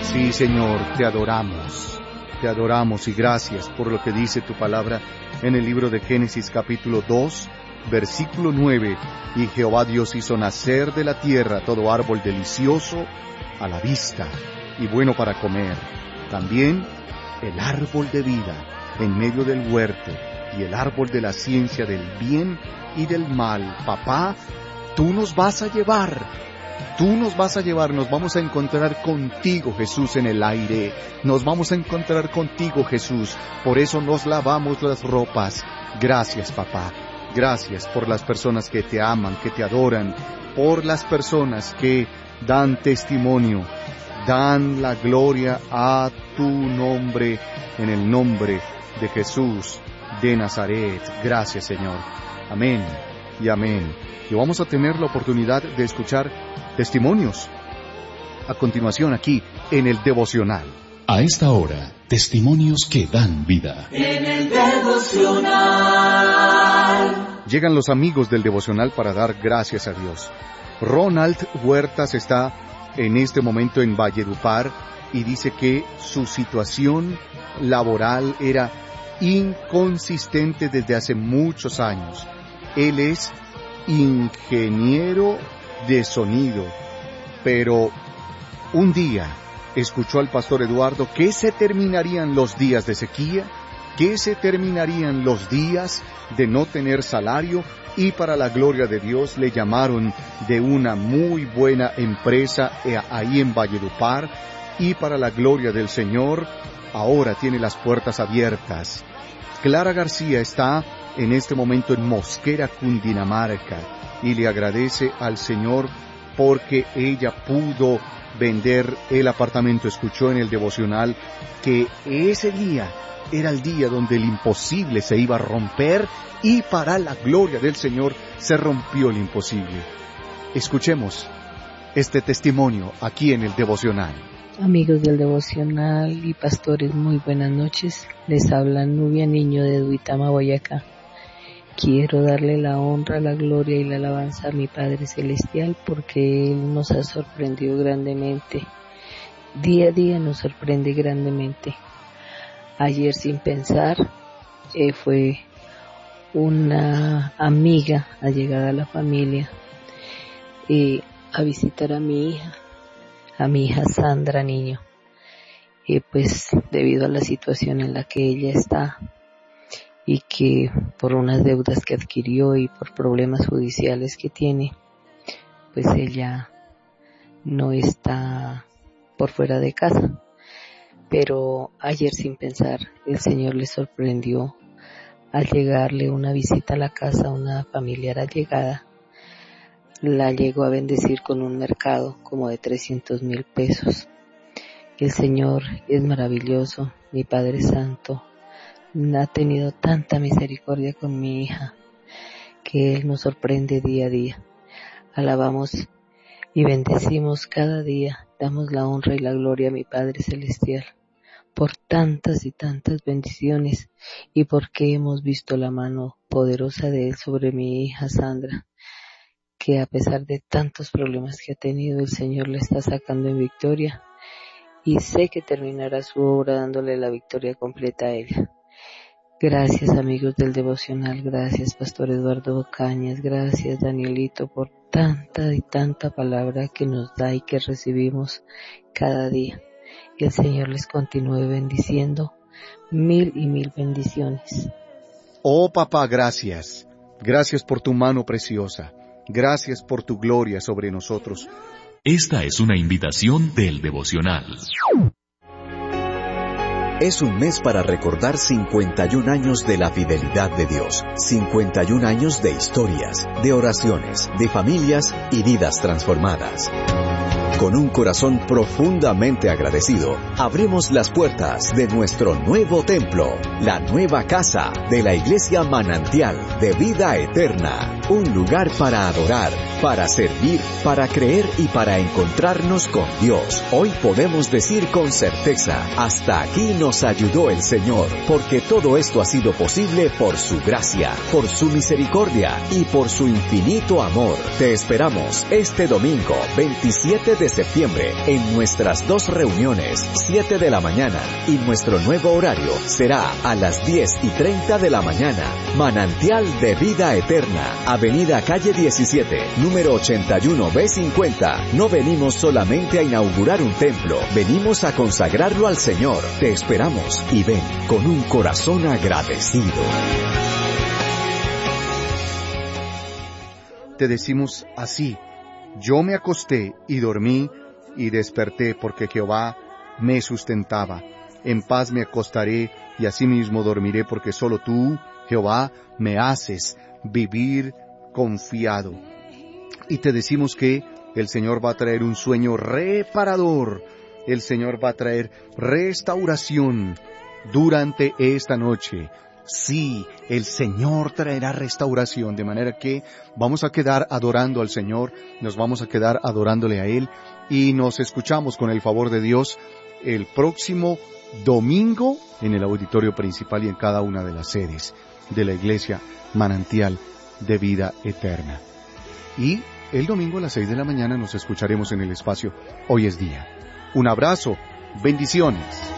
Sí, Señor, te adoramos y gracias por lo que dice tu palabra en el libro de Génesis capítulo 2, versículo 9. Y Jehová Dios hizo nacer de la tierra todo árbol delicioso a la vista y bueno para comer. También el árbol de vida en medio del huerto y el árbol de la ciencia del bien y del mal. Papá, tú nos vas a llevar, nos vamos a encontrar contigo, Jesús, en el aire. Nos vamos a encontrar contigo, Jesús. Por eso nos lavamos las ropas. Gracias, papá. Gracias por las personas que te aman, que te adoran, por las personas que dan testimonio, dan la gloria a tu nombre, en el nombre de Jesús de Nazaret. Gracias, Señor. Amén y amén. Y vamos a tener la oportunidad de escuchar testimonios a continuación aquí en el Devocional. A esta hora, testimonios que dan vida. En el Devocional. Llegan los amigos del Devocional para dar gracias a Dios. Ronald Huertas está en este momento en Valledupar y dice que su situación laboral era inconsistente desde hace muchos años. Él es ingeniero de sonido, pero un día escuchó al pastor Eduardo que se terminarían los días de sequía, que se terminarían los días de no tener salario, y para la gloria de Dios le llamaron de una muy buena empresa ahí en Valledupar, y para la gloria del Señor ahora tiene las puertas abiertas. Clara García está en este momento en Mosquera, Cundinamarca, y le agradece al Señor porque ella pudo vender el apartamento. Escuchó en el Devocional que ese día era el día donde el imposible se iba a romper, y para la gloria del Señor se rompió el imposible. Escuchemos este testimonio aquí en el Devocional. Amigos del Devocional y pastores, muy buenas noches. Les habla Nubia Niño de Duitama, Boyacá. Quiero darle la honra, la gloria y la alabanza a mi Padre Celestial porque Él nos ha sorprendido grandemente. Día a día nos sorprende grandemente. Ayer, sin pensar, fue una amiga allegada a la familia a visitar a mi hija Sandra Niño. Pues debido a la situación en la que ella está, y que por unas deudas que adquirió y por problemas judiciales que tiene, pues ella no está por fuera de casa. Pero ayer, sin pensar, el Señor le sorprendió al llegarle una visita a la casa a una familiar allegada. La llegó a bendecir con un mercado como de 300,000 pesos. El Señor es maravilloso, mi Padre Santo ha tenido tanta misericordia con mi hija, que Él nos sorprende día a día. Alabamos y bendecimos cada día, damos la honra y la gloria a mi Padre Celestial por tantas y tantas bendiciones, y porque hemos visto la mano poderosa de Él sobre mi hija Sandra, que a pesar de tantos problemas que ha tenido, el Señor le está sacando en victoria, y sé que terminará su obra dándole la victoria completa a ella. Gracias, amigos del Devocional, gracias Pastor Eduardo Cañas, gracias Danielito por tanta y tanta palabra que nos da y que recibimos cada día. Que el Señor les continúe bendiciendo, 1000 y 1000 bendiciones. Oh papá, gracias. Gracias por tu mano preciosa. Gracias por tu gloria sobre nosotros. Esta es una invitación del Devocional. Es un mes para recordar 51 años de la fidelidad de Dios, 51 años de historias, de oraciones, de familias y vidas transformadas. Con un corazón profundamente agradecido, abrimos las puertas de nuestro nuevo templo, la nueva casa de la Iglesia Manantial de Vida Eterna. Un lugar para adorar, para servir, para creer y para encontrarnos con Dios. Hoy podemos decir con certeza, hasta aquí nos ayudó el Señor, porque todo esto ha sido posible por su gracia, por su misericordia y por su infinito amor. Te esperamos este domingo, 27 de septiembre en nuestras 2 reuniones, 7 de la mañana, y nuestro nuevo horario será a las 10:30 de la mañana. Manantial de Vida Eterna, Avenida Calle 17, número 81B50. No venimos solamente a inaugurar un templo, venimos a consagrarlo al Señor. Te esperamos y ven con un corazón agradecido. Te decimos así: yo me acosté y dormí y desperté porque Jehová me sustentaba. En paz me acostaré y asimismo dormiré porque solo tú, Jehová, me haces vivir confiado. Y te decimos que el Señor va a traer un sueño reparador. El Señor va a traer restauración durante esta noche. Sí, el Señor traerá restauración, de manera que vamos a quedar adorando al Señor, nos vamos a quedar adorándole a Él, y nos escuchamos con el favor de Dios el próximo domingo en el auditorio principal y en cada una de las sedes de la Iglesia Manantial de Vida Eterna. Y el domingo a las 6 de la mañana nos escucharemos en el espacio Hoy es Día. Un abrazo, bendiciones.